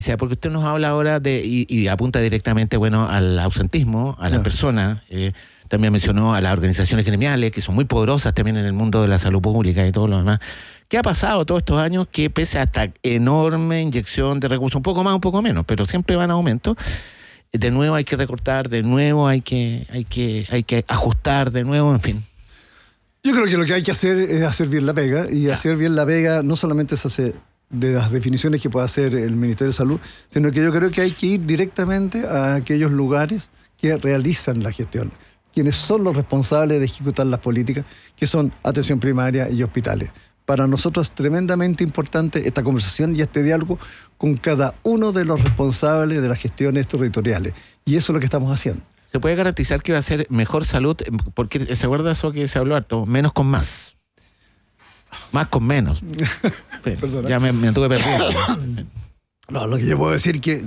O sea, porque usted nos habla ahora y apunta directamente, bueno, al ausentismo, a la persona. También mencionó a las organizaciones gremiales, que son muy poderosas también en el mundo de la salud pública y todo lo demás. ¿Qué ha pasado todos estos años que pese a esta enorme inyección de recursos, un poco más, un poco menos, pero siempre van a aumento? De nuevo hay que recortar, de nuevo hay que ajustar, de nuevo, en fin. Yo creo que lo que hay que hacer es hacer bien la pega, y hacer bien la pega no solamente se hace de las definiciones que puede hacer el Ministerio de Salud, sino que yo creo que hay que ir directamente a aquellos lugares que realizan la gestión, quienes son los responsables de ejecutar las políticas, que son atención primaria y hospitales. Para nosotros es tremendamente importante esta conversación y este diálogo con cada uno de los responsables de las gestiones territoriales, y eso es lo que estamos haciendo. ¿Se puede garantizar que va a ser mejor salud? Porque se acuerda eso que se habló harto, menos con más. Más con menos. Ya me anduve perdiendo. No, lo que yo puedo decir que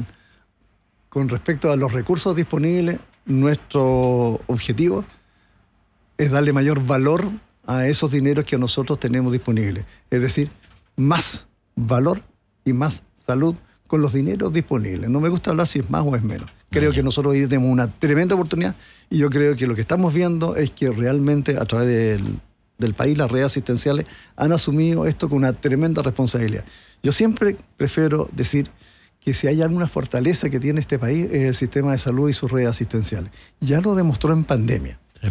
con respecto a los recursos disponibles, nuestro objetivo es darle mayor valor a esos dineros que nosotros tenemos disponibles. Es decir, más valor y más salud con los dineros disponibles. No me gusta hablar si es más o es menos. Creo que nosotros hoy tenemos una tremenda oportunidad, y yo creo que lo que estamos viendo es que realmente a través del país las redes asistenciales han asumido esto con una tremenda responsabilidad. Yo siempre prefiero decir que si hay alguna fortaleza que tiene este país es el sistema de salud y sus redes asistenciales. Ya lo demostró en pandemia. Sí.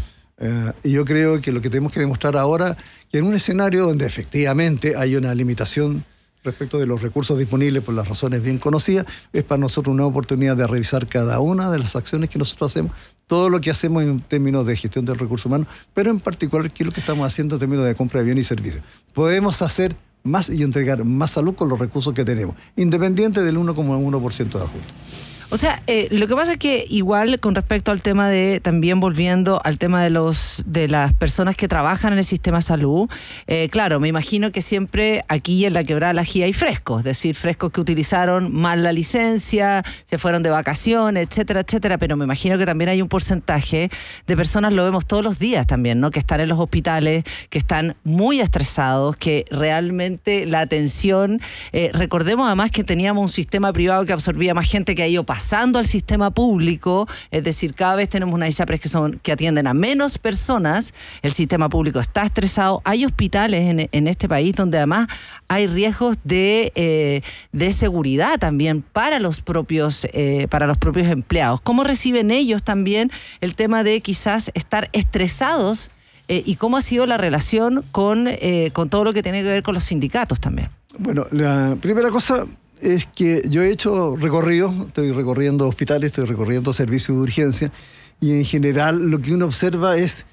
Y yo creo que lo que tenemos que demostrar ahora, que en un escenario donde efectivamente hay una limitación respecto de los recursos disponibles por las razones bien conocidas, es para nosotros una oportunidad de revisar cada una de las acciones que nosotros hacemos, todo lo que hacemos en términos de gestión del recurso humano, pero en particular qué es lo que estamos haciendo en términos de compra de bienes y servicios. Podemos hacer más y entregar más salud con los recursos que tenemos, independiente del 1,1% de ajuste. O sea, lo que pasa es que igual con respecto al tema de, también volviendo al tema de las personas que trabajan en el sistema de salud, claro, me imagino que siempre aquí en la Quebrada La Gía hay frescos, es decir, frescos que utilizaron mal la licencia, se fueron de vacaciones, etcétera, etcétera, pero me imagino que también hay un porcentaje de personas, lo vemos todos los días también, ¿no? Que están en los hospitales, que están muy estresados, que realmente la atención, recordemos además que teníamos un sistema privado que absorbía más gente que ha ido pasando al sistema público, es decir, cada vez tenemos unas ISAPRES que atienden a menos personas, el sistema público está estresado, hay hospitales en este país donde además hay riesgos de seguridad también para los propios empleados. ¿Cómo reciben ellos también el tema de quizás estar estresados y cómo ha sido la relación con todo lo que tiene que ver con los sindicatos también? Bueno, la primera cosa es que yo he hecho recorridos, estoy recorriendo hospitales, estoy recorriendo servicios de urgencia, y en general lo que uno observa es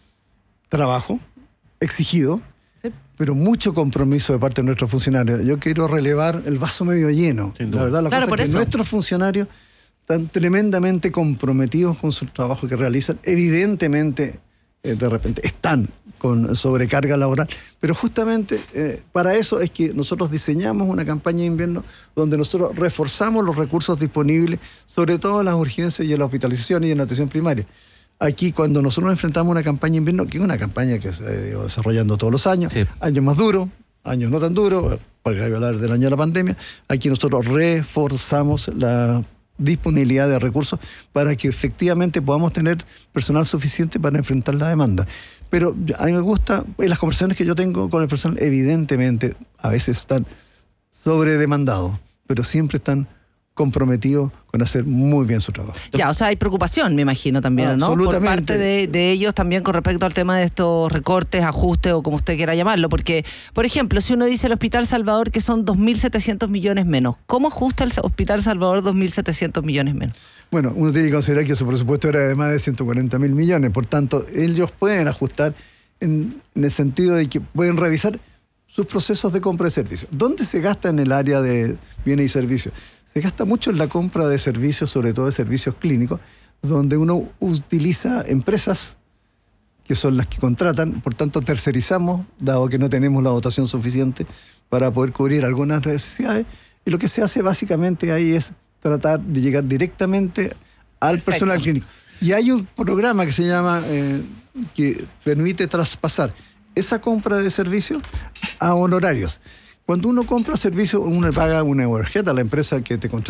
trabajo exigido, sí, pero mucho compromiso de parte de nuestros funcionarios. Yo quiero relevar el vaso medio lleno. La verdad, la cosa es que nuestros funcionarios están tremendamente comprometidos con su trabajo que realizan. Evidentemente, de repente están con sobrecarga laboral, pero justamente para eso es que nosotros diseñamos una campaña de invierno donde nosotros reforzamos los recursos disponibles, sobre todo en las urgencias y en la hospitalización y en la atención primaria. Aquí, cuando nosotros nos enfrentamos a una campaña de invierno, que es una campaña que se ha ido desarrollando todos los años, sí, años más duros, años no tan duros, para hablar del año de la pandemia, aquí nosotros reforzamos la disponibilidad de recursos para que efectivamente podamos tener personal suficiente para enfrentar la demanda. Pero a mí me gusta, en las conversaciones que yo tengo con el personal, evidentemente a veces están sobredemandados, pero siempre están comprometidos con hacer muy bien su trabajo. Ya, o sea, hay preocupación, me imagino también, ¿no? Por parte de ellos también con respecto al tema de estos recortes, ajustes o como usted quiera llamarlo, porque, por ejemplo, si uno dice el Hospital Salvador que son 2.700 millones menos, ¿cómo ajusta el Hospital Salvador 2.700 millones menos? Bueno, uno tiene que considerar que su presupuesto era de más de 140.000 millones, por tanto, ellos pueden ajustar en el sentido de que pueden revisar sus procesos de compra de servicios. ¿Dónde se gasta en el área de bienes y servicios? Se gasta mucho en la compra de servicios, sobre todo de servicios clínicos, donde uno utiliza empresas que son las que contratan, por tanto tercerizamos, dado que no tenemos la dotación suficiente para poder cubrir algunas necesidades, y lo que se hace básicamente ahí es tratar de llegar directamente al personal clínico. Y hay un programa que se llama, que permite traspasar esa compra de servicios a honorarios. Cuando uno compra servicios, uno le paga una overhead a la empresa que te contrata